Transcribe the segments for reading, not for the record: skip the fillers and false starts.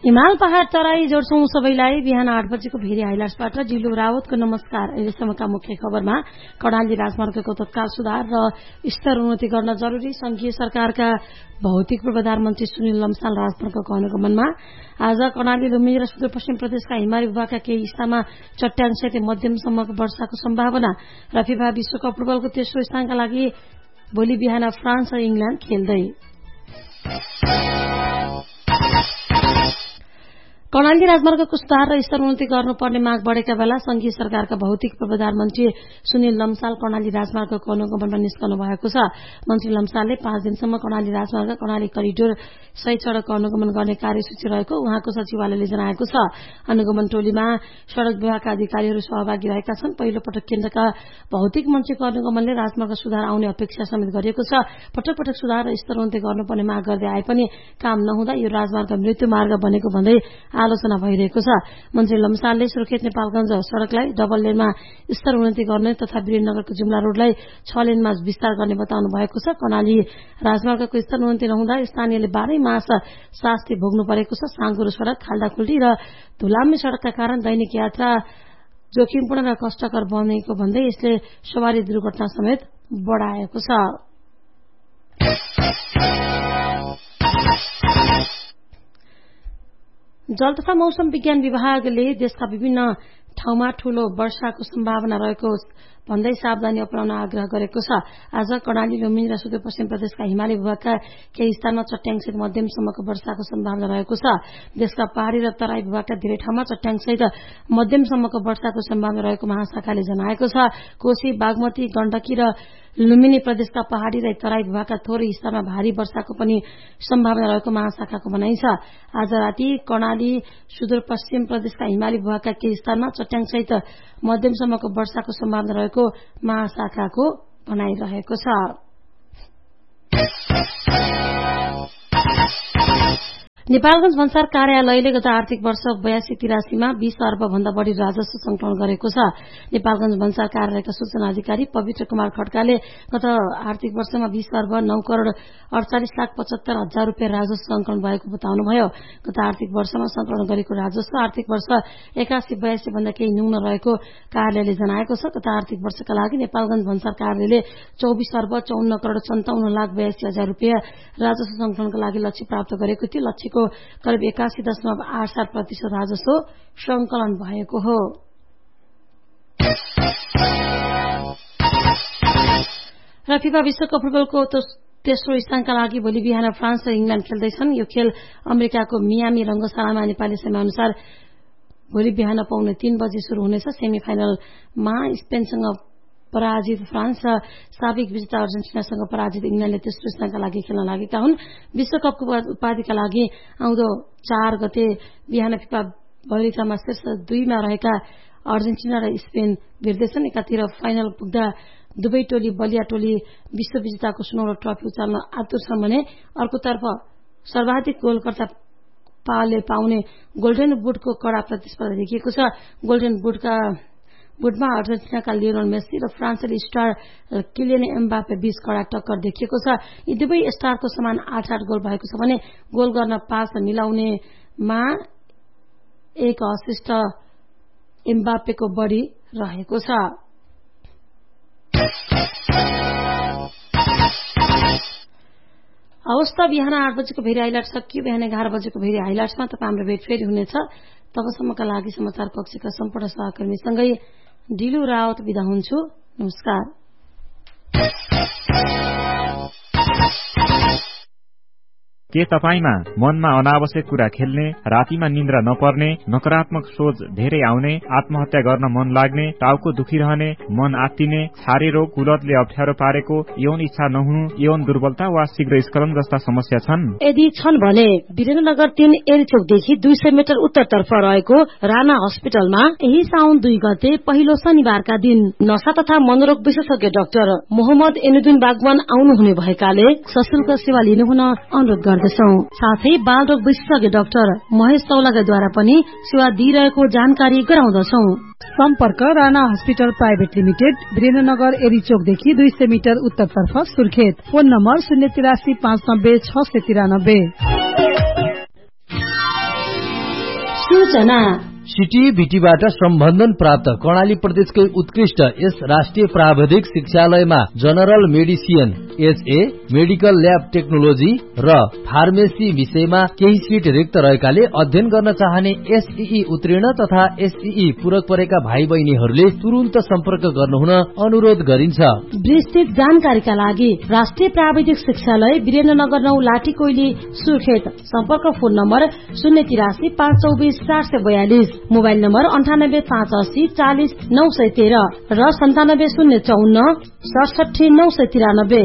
हिमाल पहाड़ तराई जोड्छौं सबैलाई। बिहान 8 बजेको भेरी हाइलाइट्सबाट जिल्लु रावतको नमस्कार। अहिलेसम्मका मुख्य खबरमा कर्णाली राजमार्गको तत्काल सुधार र स्तर उन्नति गर्न जरुरी। संघीय सरकारका भौतिक पूर्वाधार मन्त्री सुनिल लम्साल राजमार्गको अनुगमनमा। आज कर्णाली लुम्बिनी र सुदूरपश्चिम प्रदेशका हिमाली विभागका केही स्थानमा चट्याङसहित मध्यमसम्मको वर्षाको सम्भावना। र फिफा विश्वकप फुटबलको तेस्रो स्थानका लागि भोलि बिहान फ्रान्स र इंग्ल्याण्ड खेल्दै। कर्णाली राजमार्गको सुधार र स्तर उन्नति गर्नुपर्ने माग बढ़ेका बेला संघीय सरकारका भौतिक पूर्वाधार मन्त्री सुनिल लम्साल कर्णाली राजमार्गको अनुगमनमा निस्कनु भएको छ। मन्त्री लम्सालले 5 दिनसम्म कर्णाली राजमार्ग कर्णाली करिडोर सहित सड़कको अनुगमन गर्ने कार्यसूची रहेको उहाँको सचिवालयले जनाएको छ। अनुगमन टोलीमा सड़क विभागका अधिकारीहरू सहभागी रहेका छन्। पहिलो पटक केन्द्रका भौतिक मन्त्रीको अनुगमनले राजमार्ग सुधार आउने अपेक्षा समेत गरिएको छ। पटक पटक सुधार र स्तर उन्नति गर्नुपर्ने माग गर्दै आए पनि काम नहुँदा यो राजमार्ग मृत्यु मार्ग बनेको भन्दै आलोचना भइरहेको छ। मन्त्री लम्सालले सुर्खेत नेपालगञ्ज सड़कलाई डबल लेनमा स्तर उन्नति गर्ने तथा वीरनगरको जुम्ला रोडलाई 6 लेनमा विस्तार गर्ने बताउनु भएको छ। कर्णाली राजमार्गको स्तर उन्नति नहुँदा स्थानीयले 12 मास शास्ति भोग्नु परेको छ। साँघुरो सड़क, खाल्डाखुल्टी र धुलाम्ने सड़कका कारण दैनिक यात्रा जोखिमपूर्ण र कष्टकर बनेको भन्दै यसले सवारी दुर्घटना समेत बढ़ाएको छ। जल तथा मौसम विज्ञान विभागले देशका विभिन्न ठाउँमा ठूलो वर्षाको सम्भावना रहेको भन्दै सावधानी अपनाउन आग्रह गरेको छ। आज कर्णाली लुम्बिनी र सुदूरपश्चिम प्रदेशका हिमाली विभागका केही स्थानमा चट्याङसहित मध्यमसम्मको वर्षाको सम्भावना रहेको छ। देशका पहाड़ी र तराई विभागका धेरै ठाउँमा चट्याङसहित मध्यमसम्मको वर्षाको सम्भावना रहेको महाशाखाले जनाएको छ। कोशी, बागमती, गण्डकी र लुम्बिनी प्रदेशका पहाड़ी र तराई विभागका थोरै स्थानमा भारी वर्षाको पनि सम्भावना रहेको महाशाखाको भनाइ छ। आज राति कर्णाली सुदूरपश्चिम प्रदेशका हिमाली विभागका केही स्थानमा चट्याङसहित मध्यमसम्मको वर्षाको सम्भावना रहेको महाशाखाको भनाइरहेको छ। नेपालगञ्ज भन्सार कार्यालयले गत आर्थिक वर्ष 82-83 मा 20 अर्ब भन्दा बढ़ी राजस्व संकलन गरेको छ। नेपालगञ्ज भन्सार कार्यालयका सूचना अधिकारी पवित्र कुमार खड्काले गत आर्थिक वर्षमा 20 अर्ब 9 करोड़ 48 लाख 75 हजार रुपियाँ राजस्व संकलन भएको बताउनुभयो। गत आर्थिक वर्षमा संकलन गरेको राजस्व आर्थिक वर्ष 81-82 भन्दा केही न्यून रहेको कार्यालयले जनाएको छ। गत आर्थिक वर्षका लागि नेपालगञ्ज भन्सार कार्यालयले 24 अर्ब 54 करोड़ 57 लाख 82 हजार रुपियाँ राजस्व संकलनका लागि लक्ष्य प्राप्त गरेको थियो। लक्ष्यको करिब 81.87% राजस्व संकलन भएको हो। र फिफा विश्वकप फुटबलको तेस्रो स्थानका लागि भोलि बिहान फ्रान्स र इंग्ल्याण्ड खेल्दैछन्। यो खेल अमेरिकाको मियामी रंगशालामा नेपाली समयअनुसार भोलि बिहान 2:45 बजे शुरू हुनेछ। सेमी फाइनलमा स्पेनसँग पराजित फ्रान्स र साबिक विजेता अर्जेन्टिनासँग पराजित इंग्ल्याण्डले तेस्रो स्थानका लागि खेल्न लागेका हुन्। विश्वकपको उपाधिका लागि आउँदो 4 गते बिहान फिफा वैरितामा शीर्ष 2 मा रहेका अर्जेन्टिना र स्पेन भिड्दैछन्। एकातिर फाइनल पुग्दा दुवै टोली बलिया टोली विश्व विजेताको सुनौलो ट्रफी उचाल्न आतुर छन् भने अर्कोतर्फ सर्वाधिक गोलकर्ता पाउने गोल्डन बुटको कड़ा प्रतिस्पर्धा देखिएको छ। गोल्डन बुटमा अर्जेन्टिनाका लियोनल मेस्सी र फ्रान्सेली स्टार किलियन एम्बापे बीच कड़ा टक्कर देखिएको छ। यी दुवै स्टारको समान 8-8 गोल भएको छ भने गोल गर्न पास मिलाउनेमा 1 असिस्ट एम्बापेको बढ़ी रहेको छ। हवस् त बिहान 8 बजेको भेरी हाइलाइट सकियो। बिहान 11 बजेको भेरी हाइलाइट्समा तपाईँ हाम्रो भेट फेरि हुनेछ। तबसम्मका लागि समाचार कक्षका सम्पूर्ण सहकर्मीसँगै डिलु रावत बिदा हुन्छु। नमस्कार। के तपाईमा मनमा अनावश्यक कुरा खेल्ने, रातिमा निन्द्रा नपर्ने, नकारात्मक सोच धेरै आउने, आत्महत्या गर्न मन लाग्ने, टाउको दुखिरहने, मन आत्तिने, छारे रोग, कुलतले अप्ठ्यारो पारेको, यौन इच्छा नहुनु, यौन दुर्बलता वा शीघ्र स्खलन जस्ता समस्या छन्? यदि छन् भने वीरेन्द्रनगर 3 एरिचोकदेखि 200 मिटर उत्तरतर्फ रहेको राणा अस्पतालमा यही साउन 2 गते पहिलो शनिबारका दिन नशा तथा मनोरोग विशेषज्ञ डाक्टर मोहम्मद एनुद्दिन बागवान आउनुहुने भएकाले सशुल्क सेवा लिनुहुन अनुरोध गर्दछौं। साथै बाल रोग विशेषज्ञ डाक्टर महेश चौलागाद्वारा पनि सेवा दिइरहेको जानकारी गराउँदछौं। सम्पर्क Rana hospital private limited, Birendranagar एरिचोकदेखि 200 metre उत्तरतर्फ सुर्खेत। Phone number 083 590 693। सूचना सिटीबीटीबाट सम्बन्धन प्राप्त कर्णाली प्रदेशकै उत्कृष्ट यस राष्ट्रिय प्राविधिक शिक्षालयमा general medicine HA, medical lab technology र फार्मेसी विषयमा केही सिट रिक्त रहेकाले अध्ययन गर्न चाहने एसईई उत्तीर्ण तथा एसईई पूरक परेका भाइ बहिनीहरूले तुरुन्त सम्पर्क गर्नुहुन अनुरोध गरिन्छ। विस्तृत जानकारीका लागि राष्ट्रिय प्राविधिक शिक्षालय वीरेन्द्रनगर 9 लाठीकोइली सुर्खेत। सम्पर्क फोन नम्बर 083 524 442, मोबाइल नम्बर 98 580 40 913 र 97 054 67 993।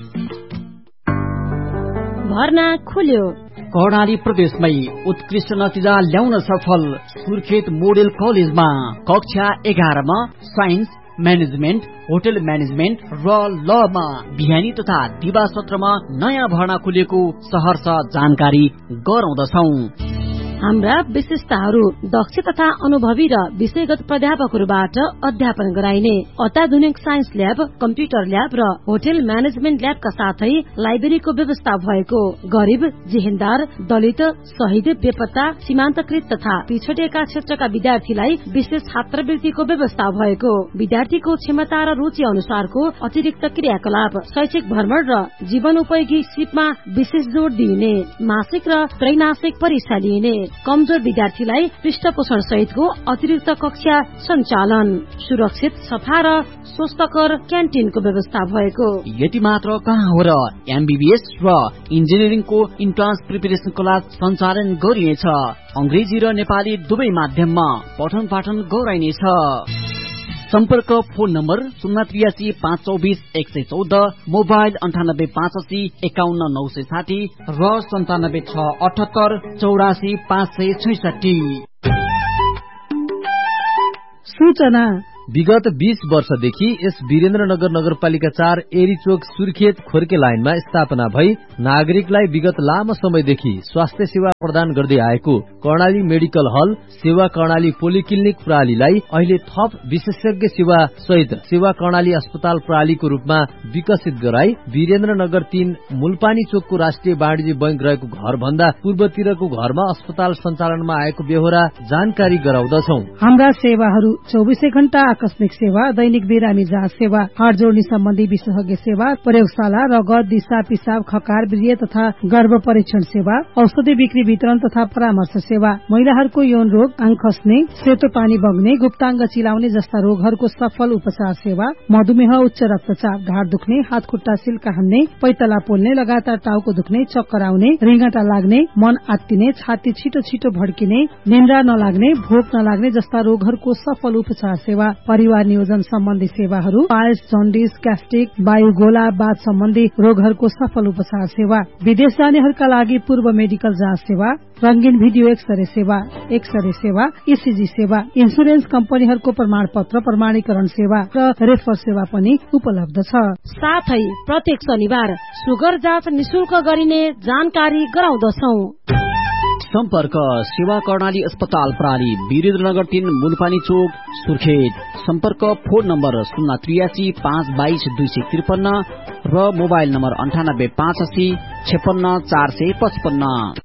भर्ना खुल्यो। कर्णाली प्रदेशमै उत्कृष्ट नतिजा ल्याउन सफल सुर्खेत मोडेल कलेजमा कक्षा 11 मा साइन्स, म्यानेजमेन्ट, होटल म्यानेजमेन्ट र लमा बिहानी तथा दिवा सत्रमा नयाँ भर्ना खुलेको सहर्ष जानकारी गराउँदछौ। हाम्रा विशेषताहरू दक्ष तथा अनुभवी र विषयगत प्राध्यापकहरूबाट अध्यापन गराइने अत्याधुनिक साइन्स ल्याब, कम्प्युटर ल्याब र होटल म्यानेजमेन्ट ल्याबका साथै लाइब्रेरीको व्यवस्था भएको, गरिब, जेहेन्दार, दलित, शहीद, बेपत्ता, सीमान्तकृत तथा पिछडिएका क्षेत्रका विद्यार्थीलाई विशेष छात्रवृत्तिको व्यवस्था भएको, विद्यार्थीको क्षमता र रुचि अनुसारको अतिरिक्त क्रियाकलाप, शैक्षिक भ्रमण र जीवनोपयोगी सिपमा विशेष जोड़ दिइने, मासिक र त्रैमासिक परीक्षा लिइने, कमजोर विद्यार्थीलाई पृष्ठपोषण सहितको अतिरिक्त कक्षा सञ्चालन, सुरक्षित, सफा र स्वस्थकर क्यान्टिनको व्यवस्था भएको। यति मात्र कहाँ हो र एमबीबीएस र इन्जिनियरिङको इन्ट्रान्स प्रिपरेसन क्लास सञ्चालन गरिनेछ। अंग्रेजी र नेपाली दुवै माध्यममा पठन पाठन गराइनेछ। सम्पर्क फोन नम्बर 083 524 114, मोबाइल 98 580 51 960 र 97 678 84 566। सूचना विगत 20 वर्षदेखि यस वीरेन्द्रनगर नगरपालिका 4 एरीचोक सुर्खेत खोर्के लाइनमा स्थापना भई नागरिकलाई विगत लामो समयदेखि स्वास्थ्य सेवा प्रदान गर्दै आएको कर्णाली मेडिकल हल सेवा कर्णाली पोलिक्लिनिक प्रणालीलाई अहिले थप विशेषज्ञ सेवा सहित सेवा कर्णाली अस्पताल प्रणालीको रूपमा विकसित गराई वीरेन्द्रनगर 3 मुलपानी चोकको राष्ट्रिय वाणिज्य बैंक रहेको घर भन्दा पूर्वतिरको घरमा अस्पताल सञ्चालनमा आएको बेहोरा जानकारी गराउँदछौ। हाम्रा सेवाहरू 24 घण्टा आकस्मिक सेवा, दैनिक बिरामी जाँच सेवा, हाड जोड्ने सम्बन्धी विशेषज्ञ सेवा, प्रयोगशाला, रगत, दिशा, पिसाब, खकार, वीर्य तथा गर्भ परीक्षण सेवा, औषधि बिक्री वितरण तथा परामर्श सेवा, महिलाहरूको यौन रोग, आँख खस्ने, सेतो पानी बग्ने, गुप्ताङ्ग चिलाउने जस्ता रोगहरूको सफल उपचार सेवा, मधुमेह, उच्च रक्तचाप, ढाड दुख्ने, हात खुट्टा सिल्का हान्ने, पैतला पोल्ने, लगातार टाउको दुख्ने, चक्कर आउने, रिङ्गटा लाग्ने, मन आत्तिने, छाती छिटो छिटो भड्किने, निन्द्रा नलाग्ने, भोक नलाग्ने जस्ता रोगहरूको सफल उपचार सेवा, परिवार नियोजन सम्बन्धी सेवाहरू, पाइल्स, जन्डिस, ग्यास्ट्रिक, वायुगोला, बाथ सम्बन्धी रोगहरूको सफल उपचार सेवा, विदेश जानेहरूका लागि पूर्व मेडिकल जाँच सेवा, रंगीन भिडियो एक्सरे सेवा, ईसीजी सेवा, इन्सुरेन्स कम्पनीहरूको प्रमाणपत्र प्रमाणीकरण सेवा र रेफर सेवा पनि उपलब्ध छ। साथै प्रत्येक शनिबार सुगर जाँच निशुल्क गरिने जानकारी गराउँदछौ। सम्पर्क सेवा कर्णाली अस्पताल प्रणाली वीरेन्द्रनगर 3 मुलपानी चोक सुर्खेत। सम्पर्क फोन नम्बर 083 522 253 र मोबाइल नम्बर 98 580 56 455।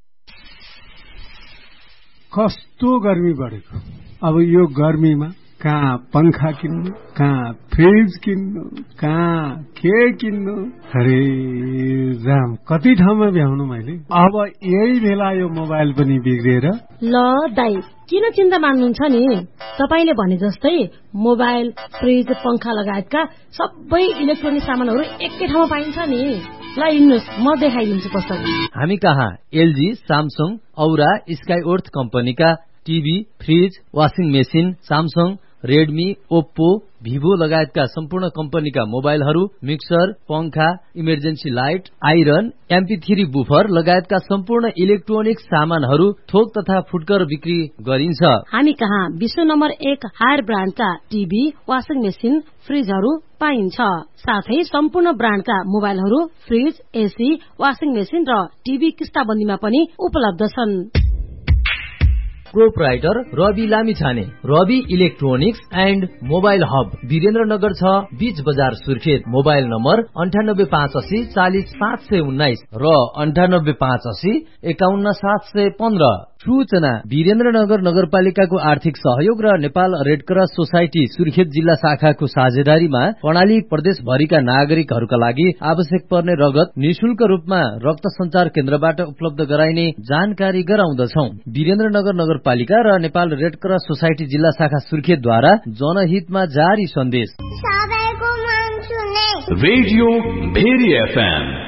कस्तो गर्मी बढेको, अब यो गर्मीमा कहाँ पंखा किन्नु, कहाँ फ्रिज किन्नु, कहाँ के किन्नु, अरे जाम कति ठाउँमा भ्याउनु मैले। अब यही बेला यो मोबाइल पनि बिग्रिएर। ल दाइ किन चिन्ता मान्नुहुन्छ नि, तपाईले भने जस्तै मोबाइल, फ्रिज, पंखा लगायतका सबै इलेक्ट्रोनिक सामानहरू एकै ठाउँमा पाइन्छ नि। ल हिँड्नुस्, म देखाइदिन्छु कसरी। हामी कहाँ एलजी, सामसङ, औरा, स्काइओर्थ कम्पनीका TV, fridge, washing machine, Samsung, Redmi, Oppo, Vivo लगायतका सम्पूर्ण कम्पनीका मोबाइलहरू, मिक्सर, पंखा, emergency light, iron, MP3 buffer लगायतका सम्पूर्ण इलेक्ट्रोनिक सामानहरू थोक तथा फुटकर बिक्री गरिन्छ। हामी कहाँ विश्व number 1 higher ब्रान्डका TV, washing machine, फ्रिजहरू पाइन्छ। साथै सम्पूर्ण ब्रान्डका मोबाइलहरू, फ्रिज, एसी, वाशिङ मेसिन र टिभी किस्ताबन्दीमा पनि उपलब्ध छन्। Proprietor Rabi Lamichhane. Rabi electronics and mobile hub Birendranagar 6 बीच बजार सुर्खेत। मोबाइल नम्बर 9858 40 519 र 9858 51 715। सूचना वीरेन्द्रनगर नगरपालिकाको आर्थिक सहयोग र नेपाल रेडक्रस सोसाइटी सुर्खेत जिल्ला शाखाको साझेदारीमा कर्णाली प्रदेशभरिका नागरिकहरूका लागि आवश्यक पर्ने रगत निशुल्क रूपमा रक्त संचार केन्द्रबाट उपलब्ध गराइने जानकारी गराउँदछौ। वीरेन्द्रनगर नगरपालिका र नेपाल रेडक्रस सोसाइटी जिल्ला शाखा सुर्खेतद्वारा जनहितमा जारी सन्देश। Radio very FM